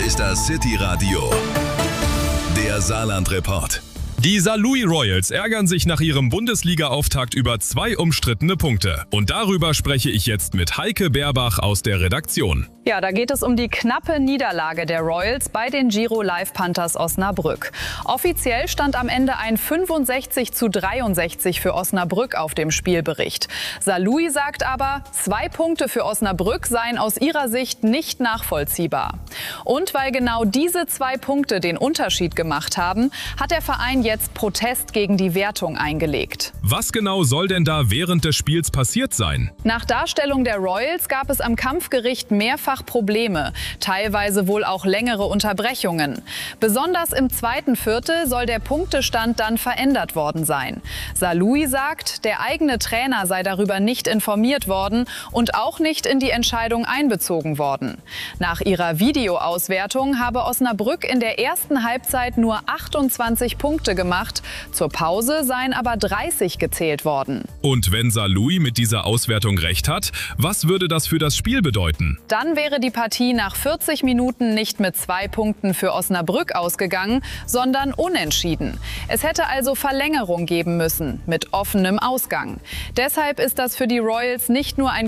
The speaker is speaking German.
ist das City Radio, der Saarland-Report. Die Saarlouis Royals ärgern sich nach ihrem Bundesliga-Auftakt über 2 umstrittene Punkte. Und darüber spreche ich jetzt mit Heike Berbach aus der Redaktion. Ja, da geht es um die knappe Niederlage der Royals bei den Giro Live Panthers Osnabrück. Offiziell stand am Ende ein 65:63 für Osnabrück auf dem Spielbericht. Saarlouis sagt aber, 2 Punkte für Osnabrück seien aus ihrer Sicht nicht nachvollziehbar. Und weil genau diese 2 Punkte den Unterschied gemacht haben, hat der Verein jetzt Protest gegen die Wertung eingelegt. Was genau soll denn da während des Spiels passiert sein? Nach Darstellung der Royals gab es am Kampfgericht mehrfach Probleme, teilweise wohl auch längere Unterbrechungen. Besonders im zweiten Viertel soll der Punktestand dann verändert worden sein. Saarlouis sagt, der eigene Trainer sei darüber nicht informiert worden und auch nicht in die Entscheidung einbezogen worden. Nach ihrer Videoauswertung habe Osnabrück in der ersten Halbzeit nur 28 Punkte gemacht, zur Pause seien aber 30 gezählt worden. Und wenn Saarlouis mit dieser Auswertung recht hat, was würde das für das Spiel bedeuten? Dann wäre die Partie nach 40 Minuten nicht mit 2 Punkten für Osnabrück ausgegangen, sondern unentschieden. Es hätte also Verlängerung geben müssen, mit offenem Ausgang. Deshalb ist das für die Royals nicht nur ein